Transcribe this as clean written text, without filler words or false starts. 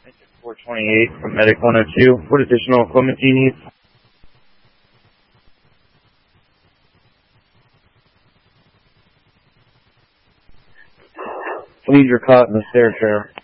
428 from Medic 102. What additional equipment do you need? I need your cot in the stair chair.